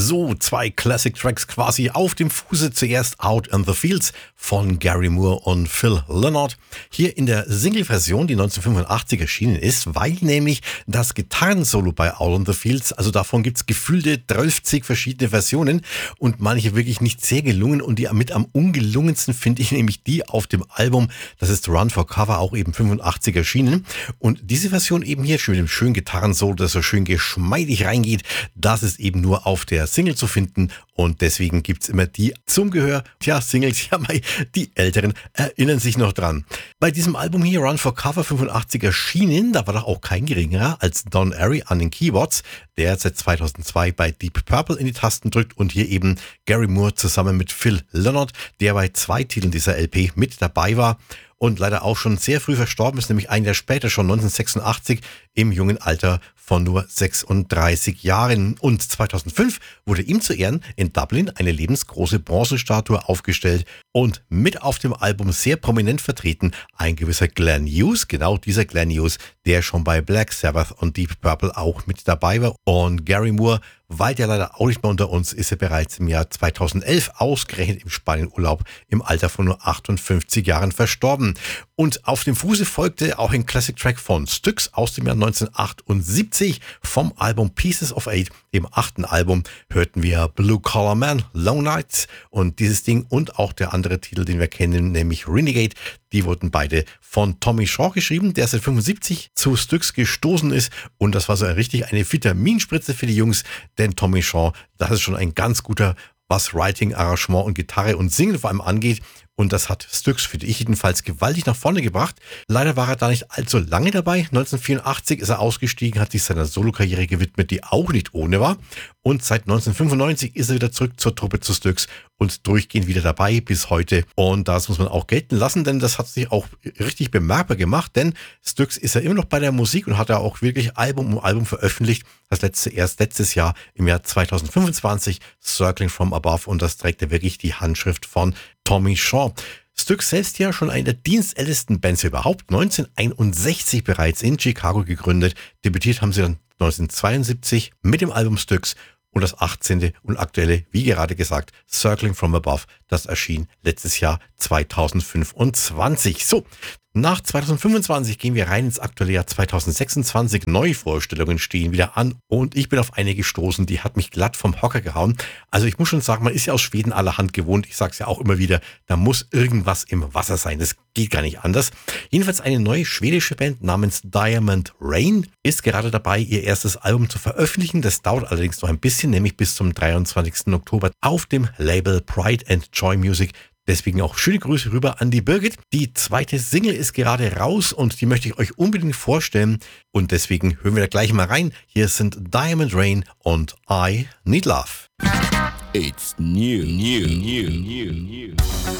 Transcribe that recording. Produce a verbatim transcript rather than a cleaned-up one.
So, zwei Classic Tracks quasi auf dem Fuße. Zuerst Out in the Fields von Gary Moore und Phil Lynott. Hier in der Single-Version, die neunzehnhundertfünfundachtzig erschienen ist, weil nämlich das Gitarrensolo bei Out in the Fields, also davon gibt's gefühlte dreißig verschiedene Versionen und manche wirklich nicht sehr gelungen, und die mit am ungelungensten finde ich nämlich die auf dem Album. Das ist Run for Cover, auch eben fünfundachtzig erschienen. Und diese Version eben hier schön mit dem schönen Gitarrensolo, das so schön geschmeidig reingeht, das ist eben nur auf der Single zu finden, und deswegen gibt's immer die zum Gehör. Tja, Singles, ja, die Älteren erinnern sich noch dran. Bei diesem Album hier, Run for Cover fünfundachtzig erschienen, da war doch auch kein geringerer als Don Airey an den Keyboards, der seit zweitausendzwei bei Deep Purple in die Tasten drückt, und hier eben Gary Moore zusammen mit Phil Lynott, der bei zwei Titeln dieser L P mit dabei war und leider auch schon sehr früh verstorben ist, nämlich ein Jahr später, schon neunzehnhundertsechsundachtzig, im jungen Alter von nur sechsunddreißig Jahren. Und zweitausendfünf wurde ihm zu Ehren in Dublin eine lebensgroße Bronzestatue aufgestellt, und mit auf dem Album sehr prominent vertreten ein gewisser Glenn Hughes, genau dieser Glenn Hughes, der schon bei Black Sabbath und Deep Purple auch mit dabei war. Und Gary Moore, weil der leider auch nicht mehr unter uns ist, er bereits im Jahr zweitausendelf ausgerechnet im Spanienurlaub im Alter von nur achtundfünfzig Jahren verstorben. Und auf dem Fuße folgte auch ein Classic-Track von Styx aus dem Jahr neunzehnhundertachtundsiebzig vom Album Pieces of Eight, dem achten Album, hörten wir Blue Collar Man, Long Nights, und dieses Ding und auch der andere Titel, den wir kennen, nämlich Renegade, die wurden beide von Tommy Shaw geschrieben, der seit fünfundsiebzig zu Styx gestoßen ist, und das war so richtig eine Vitaminspritze für die Jungs, denn Tommy Shaw, das ist schon ein ganz guter, was Writing, Arrangement und Gitarre und Singen vor allem angeht. Und das hat Styx, finde ich jedenfalls, gewaltig nach vorne gebracht. Leider war er da nicht allzu lange dabei. neunzehnhundertvierundachtzig ist er ausgestiegen, hat sich seiner Solokarriere gewidmet, die auch nicht ohne war. Und seit neunzehnhundertfünfundneunzig ist er wieder zurück zur Truppe zu Styx und durchgehend wieder dabei bis heute. Und das muss man auch gelten lassen, denn das hat sich auch richtig bemerkbar gemacht. Denn Styx ist ja immer noch bei der Musik und hat ja auch wirklich Album um Album veröffentlicht. Das letzte erst letztes Jahr im Jahr zweitausendfünfundzwanzig, Circling from Above. Und das trägt ja wirklich die Handschrift von Tommy Shaw. Styx selbst ja schon eine der dienstältesten Bands überhaupt, neunzehnhunderteinundsechzig bereits in Chicago gegründet. Debütiert haben sie dann neunzehnhundertzweiundsiebzig mit dem Album Styx, und das achtzehnte und aktuelle, wie gerade gesagt, Circling from Above, das erschien letztes Jahr zweitausendfünfundzwanzig. So, nach zweitausendfünfundzwanzig gehen wir rein ins aktuelle Jahr zweitausendsechsundzwanzig. Neuvorstellungen stehen wieder an, und ich bin auf eine gestoßen, die hat mich glatt vom Hocker gehauen. Also ich muss schon sagen, man ist ja aus Schweden allerhand gewohnt. Ich sage es ja auch immer wieder, da muss irgendwas im Wasser sein. Das geht gar nicht anders. Jedenfalls eine neue schwedische Band namens Diamond Rain ist gerade dabei, ihr erstes Album zu veröffentlichen. Das dauert allerdings noch ein bisschen, nämlich bis zum dreiundzwanzigsten Oktober auf dem Label Pride and Joy Music. Deswegen auch schöne Grüße rüber an die Birgit. Die zweite Single ist gerade raus, und die möchte ich euch unbedingt vorstellen. Und deswegen hören wir da gleich mal rein. Hier sind Diamond Rain und I Need Love. It's new, new, new, new, new.